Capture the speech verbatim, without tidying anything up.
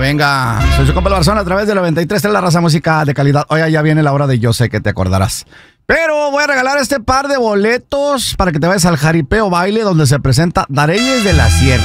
venga. Soy su compa el Barzón a través de noventa y tres, es la raza música de calidad. Oiga, ya viene la hora de Yo Sé Que Te Acordarás. Pero voy a regalar este par de boletos para que te vayas al jaripeo baile donde se presenta Dareyes de la Sierra.